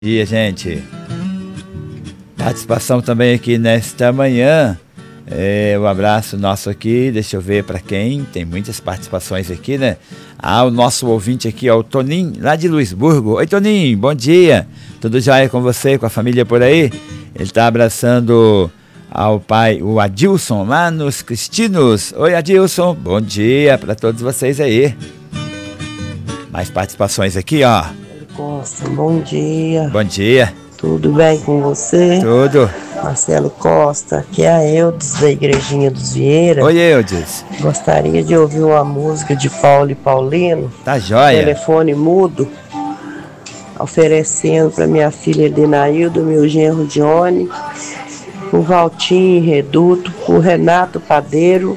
Dia, gente. Participação também aqui nesta manhã. Um abraço nosso aqui, deixa eu ver para quem. Tem muitas participações aqui, né? O nosso ouvinte aqui é o Toninho, lá de Luisburgo. Oi, Toninho, bom dia. Tudo jóia com você, com a família por aí? Ele está abraçando ao pai, o Adilson, lá nos Cristinos. Oi, Adilson, bom dia para todos vocês aí. Mais participações aqui, ó. Costa, bom dia. Bom dia. Tudo bem com você? Tudo. Marcelo Costa, aqui é a Eudes da Igrejinha dos Vieira. Oi, Eudes. Gostaria de ouvir uma música de Paulo e Paulino. Tá jóia. Telefone mudo. Oferecendo para minha filha Edenaildo, meu genro Johnny, o Valtinho em Reduto, o Renato Padeiro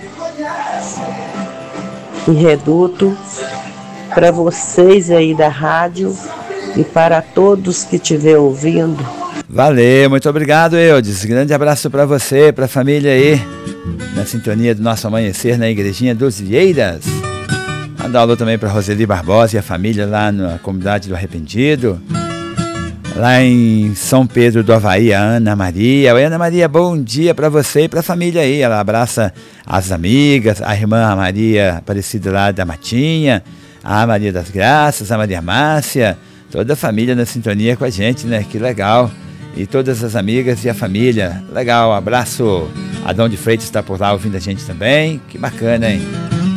em Reduto, para vocês aí da rádio e para todos que estiver ouvindo. Valeu, muito obrigado, Eudes. Grande abraço para você, para a família aí, na sintonia do nosso amanhecer na Igrejinha dos Vieiras. Mandar um alô também para Roseli Barbosa e a família lá na comunidade do Arrependido. Lá em São Pedro do Havaí, a Ana Maria. Oi, Ana Maria, bom dia para você e para a família aí. Ela abraça as amigas, a irmã Maria Aparecida lá da Matinha, a Maria das Graças, a Maria Márcia, toda a família na sintonia com a gente, né? Que legal. E todas as amigas e a família. Legal, abraço. Adão de Freitas está por lá ouvindo a gente também. Que bacana, hein?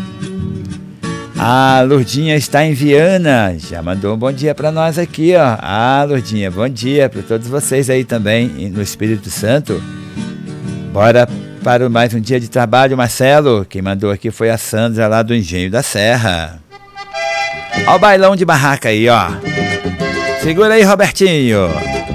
A Lourdinha está em Viana. Já mandou um bom dia para nós aqui, ó. Lourdinha, bom dia para todos vocês aí também no Espírito Santo. Bora para mais um dia de trabalho, Marcelo. Quem mandou aqui foi a Sandra lá do Engenho da Serra. Ó o bailão de barraca aí, ó. Segura aí, Robertinho.